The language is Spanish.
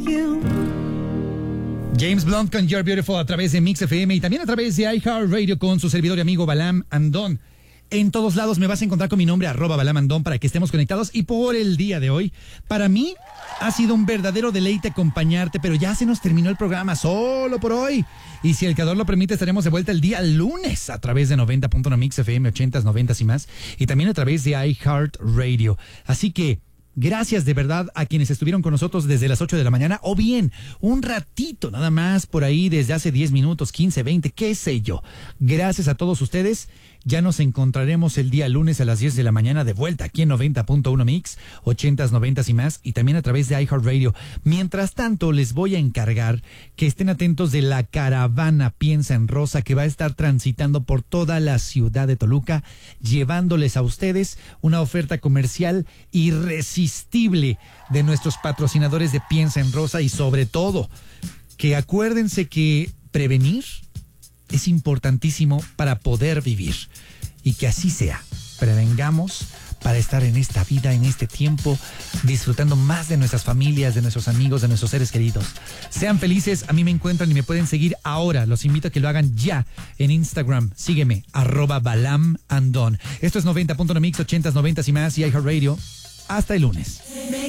James Blunt con You're Beautiful a través de Mix FM y también a través de iHeartRadio con su servidor y amigo Balam Andón. En todos lados me vas a encontrar con mi nombre, @Balam Andón, para que estemos conectados. Y por el día de hoy, para mí ha sido un verdadero deleite acompañarte, pero ya se nos terminó el programa solo por hoy. Y si el creador lo permite, estaremos de vuelta el día lunes a través de 90.1 Mix FM, 80s, 90s y más. Y también a través de iHeartRadio. Así que gracias de verdad a quienes estuvieron con nosotros desde las 8 de la mañana o bien un ratito nada más por ahí desde hace 10 minutos, 15, 20, qué sé yo. Gracias a todos ustedes. Ya nos encontraremos el día lunes a las 10 de la mañana de vuelta aquí en 90.1 Mix, 80s, 90s y más, y también a través de iHeartRadio. Mientras tanto, les voy a encargar que estén atentos de la caravana Piensa en Rosa, que va a estar transitando por toda la ciudad de Toluca, llevándoles a ustedes una oferta comercial irresistible de nuestros patrocinadores de Piensa en Rosa, y sobre todo, que acuérdense que prevenir es importantísimo para poder vivir, y que así sea. Prevengamos para estar en esta vida, en este tiempo, disfrutando más de nuestras familias, de nuestros amigos, de nuestros seres queridos. Sean felices. A mí me encuentran y me pueden seguir ahora. Los invito a que lo hagan ya en Instagram. Sígueme, @Balam Andón. Esto es 90.1 Mix, 80s, 90s y más y iHeartRadio. Hasta el lunes.